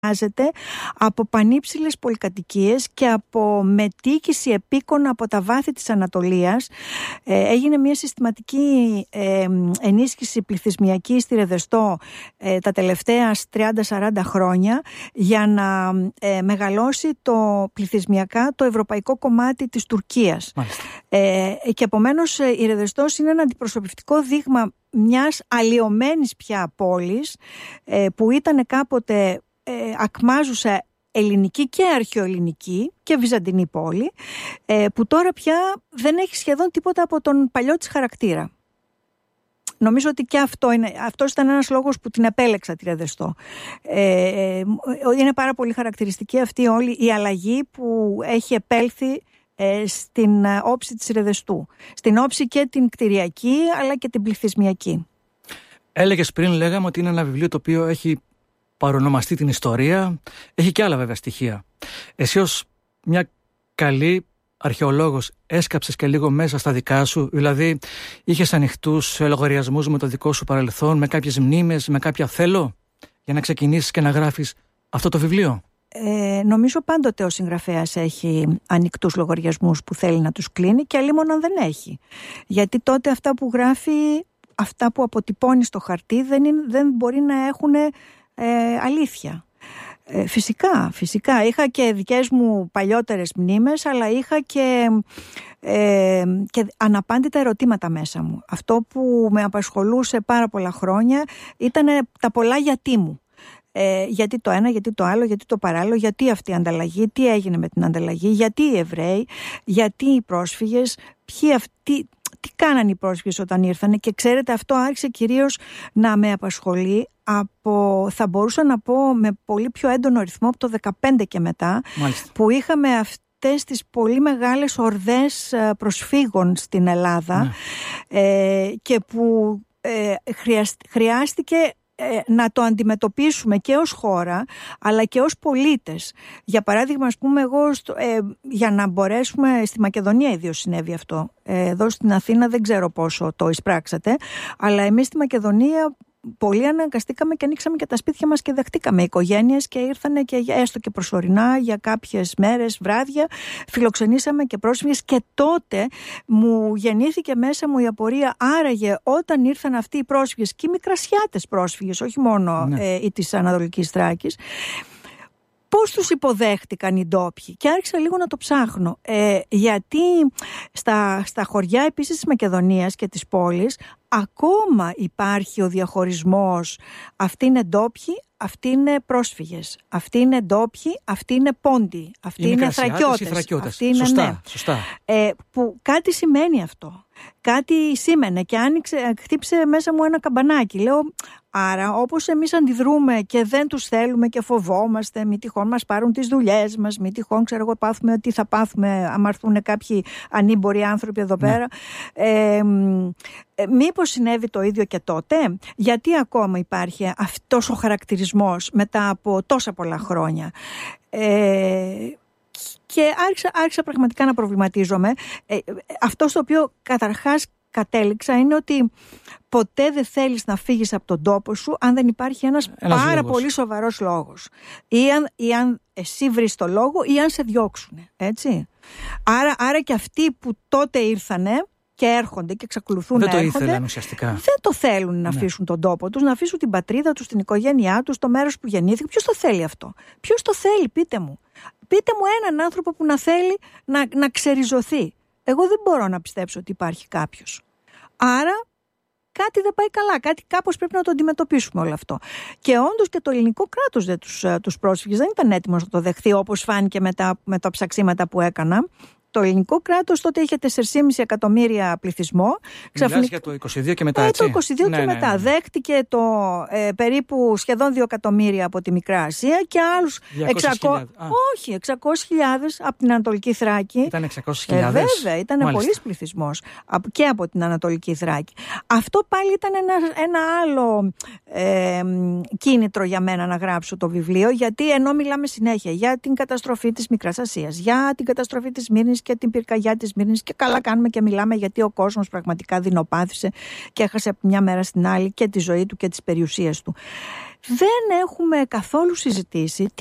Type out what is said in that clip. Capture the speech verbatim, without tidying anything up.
από πανύψηλες πολυκατοικίες και από μετοίκηση επίκων από τα βάθη της Ανατολίας. Ε, έγινε μια συστηματική ε, ενίσχυση πληθυσμιακή στη Ρεδεστό ε, τα τελευταία τριάντα σαράντα χρόνια για να ε, μεγαλώσει το πληθυσμιακά το ευρωπαϊκό κομμάτι της Τουρκίας. Ε, και επομένως η Ρεδεστός είναι ένα αντιπροσωπευτικό δείγμα μιας αλλοιωμένης πια πόλης ε, που ήταν κάποτε ε, ακμάζουσα ελληνική και αρχαιοελληνική και βυζαντινή πόλη, ε, που τώρα πια δεν έχει σχεδόν τίποτα από τον παλιό της χαρακτήρα. Νομίζω ότι και αυτό είναι, αυτός ήταν ένας λόγος που την επέλεξα τη Ρεδεστό. Ε, είναι πάρα πολύ χαρακτηριστική αυτή όλη η αλλαγή που έχει επέλθει ε, στην όψη της Ρεδεστού. Στην όψη και την κτηριακή αλλά και την πληθυσμιακή. Έλεγες πριν, λέγαμε ότι είναι ένα βιβλίο το οποίο έχει παρονομαστεί την ιστορία, έχει και άλλα βέβαια στοιχεία. Εσύ ως μια καλή αρχαιολόγος έσκαψες και λίγο μέσα στα δικά σου, δηλαδή είχες ανοιχτούς λογαριασμούς με το δικό σου παρελθόν, με κάποιες μνήμες, με κάποια θέλω, για να ξεκινήσεις και να γράφεις αυτό το βιβλίο? Ε, νομίζω πάντοτε ο συγγραφέας έχει ανοιχτούς λογαριασμούς που θέλει να τους κλείνει και αλλήμον αν δεν έχει. Γιατί τότε αυτά που γράφει, αυτά που αποτυπώνει στο χαρτί δεν, είναι, δεν μπορεί να έχουν ε, αλήθεια. Ε, φυσικά, φυσικά. Είχα και δικές μου παλιότερες μνήμες, αλλά είχα και, ε, και αναπάντητα ερωτήματα μέσα μου. Αυτό που με απασχολούσε πάρα πολλά χρόνια ήταν τα πολλά γιατί μου. Ε, γιατί το ένα, γιατί το άλλο, γιατί το παράλληλο, γιατί αυτή η ανταλλαγή, τι έγινε με την ανταλλαγή, γιατί οι Εβραίοι, γιατί οι πρόσφυγες, ποιοι αυτοί, τι κάνανε οι πρόσφυγες όταν ήρθανε. Και ξέρετε, αυτό άρχισε κυρίως να με απασχολεί από, θα μπορούσα να πω, με πολύ πιο έντονο ρυθμό από το δεκαπέντε και μετά. Μάλιστα. Που είχαμε αυτές τις πολύ μεγάλες ορδές προσφύγων στην Ελλάδα. Ναι. ε, και που ε, χρειάστηκε να το αντιμετωπίσουμε και ως χώρα αλλά και ως πολίτες. Για παράδειγμα, ας πούμε, εγώ στο, ε, για να μπορέσουμε, στη Μακεδονία ιδίως συνέβη αυτό, ε, εδώ στην Αθήνα δεν ξέρω πόσο το εισπράξατε, αλλά εμείς στη Μακεδονία πολύ αναγκαστήκαμε και ανοίξαμε και τα σπίτια μας και δεχτήκαμε οικογένειες και ήρθανε και έστω και προσωρινά για κάποιες μέρες, βράδια, φιλοξενήσαμε και πρόσφυγες. Και τότε μου γεννήθηκε μέσα μου η απορία, άραγε όταν ήρθαν αυτοί οι πρόσφυγες και οι μικρασιάτες πρόσφυγες, όχι μόνο ναι. ε, οι της Ανατολικής Θράκης, πώς τους υποδέχτηκαν οι ντόπιοι. Και άρχισα λίγο να το ψάχνω. Ε, γιατί στα, στα χωριά επίσης της Μακεδονίας και της πόλης ακόμα υπάρχει ο διαχωρισμός. Αυτοί είναι ντόπιοι, αυτοί είναι πρόσφυγες. Αυτοί είναι ντόπιοι, αυτοί είναι πόντιοι. Αυτοί είναι θρακιώτες. Αυτοί είναι, σωστά, ναι. σωστά. Ε, που κάτι σημαίνει αυτό. Κάτι σήμαινε και άνοιξε, χτύπησε μέσα μου ένα καμπανάκι. Λέω, άρα όπως εμείς αντιδρούμε και δεν τους θέλουμε και φοβόμαστε, μη τυχόν μας πάρουν τις δουλειές μας, μη τυχόν ξέρω εγώ πάθουμε τι θα πάθουμε άμα έρθουν κάποιοι ανήμποροι άνθρωποι εδώ πέρα. Ναι. Ε, ε, μήπως συνέβη το ίδιο και τότε? Γιατί ακόμα υπάρχει αυτός ο χαρακτηρισμός μετά από τόσα πολλά χρόνια? Ε, Και άρχισα, άρχισα πραγματικά να προβληματίζομαι. Ε, αυτό στο οποίο καταρχάς κατέληξα είναι ότι ποτέ δεν θέλεις να φύγεις από τον τόπο σου αν δεν υπάρχει ένας, ένας πάρα λόγος. Πολύ σοβαρός λόγος. Ή αν, ή αν εσύ βρεις το λόγο ή αν σε διώξουν. Έτσι. Άρα, άρα και αυτοί που τότε ήρθανε και έρχονται και εξακολουθούν δεν να το έρχονται, ήθελαν ουσιαστικά. Δεν το θέλουν να ναι. αφήσουν τον τόπο τους, να αφήσουν την πατρίδα τους, την οικογένειά τους, το μέρος που γεννήθηκαν. Ποιος το θέλει αυτό? Ποιος το θέλει, πείτε μου. Πείτε μου έναν άνθρωπο που να θέλει να, να ξεριζωθεί. Εγώ δεν μπορώ να πιστέψω ότι υπάρχει κάποιος. Άρα κάτι δεν πάει καλά, κάτι κάπως πρέπει να το αντιμετωπίσουμε όλο αυτό. Και όντως και το ελληνικό κράτος δεν τους, τους πρόσφυγες δεν ήταν έτοιμος να το δεχθεί, όπως φάνηκε μετά με τα ψαξίματα που έκανα. Το ελληνικό κράτος τότε είχε τέσσερα κόμμα πέντε εκατομμύρια πληθυσμό. Μιλάς για το είκοσι δύο και μετά, ε, έτσι. Το είκοσι δύο ναι, και ναι, μετά. Ναι, ναι. Δέχτηκε το ε, περίπου σχεδόν δύο εκατομμύρια από τη Μικρά Ασία και άλλους εξακόσιες χιλιάδες. Όχι, εξακόσιες χιλιάδες από την Ανατολική Θράκη. Ήταν εξακόσιες χιλιάδες. Ε, βέβαια, ήταν πολύς πληθυσμός και από την Ανατολική Θράκη. Αυτό πάλι ήταν ένα, ένα άλλο ε, κίνητρο για μένα να γράψω το βιβλίο, γιατί ενώ μιλάμε συνέχεια για την καταστροφή της Μικράς Ασίας, για την καταστροφή της Μύρνης και την πυρκαγιά της Μύρνης, και καλά κάνουμε και μιλάμε, γιατί ο κόσμος πραγματικά δεινοπάθησε και έχασε από μια μέρα στην άλλη και τη ζωή του και τις περιουσίες του. δεν έχουμε καθόλου συζητήσει